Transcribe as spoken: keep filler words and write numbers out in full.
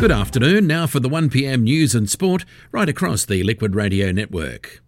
Good afternoon. Now for the one p m news and sport right across the Liquid Radio Network.